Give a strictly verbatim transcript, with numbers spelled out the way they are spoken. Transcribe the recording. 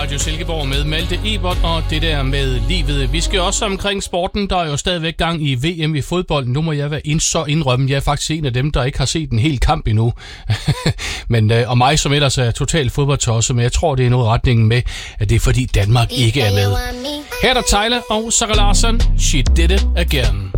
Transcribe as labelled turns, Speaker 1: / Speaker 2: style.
Speaker 1: Radio Silkeborg med Malte Ebert og det der med livet. Vi skal også omkring sporten. Der er jo stadigvæk gang i V M i fodbold. Nu må jeg være ind, så indrømme. Jeg er faktisk en af dem, der ikke har set en hel kamp endnu. men, øh, og mig som ellers er total fodboldtosset, men jeg tror, det er noget retningen med, at det er fordi Danmark ikke er med. Her er der Tyler og Sarah Larsson. She did it again.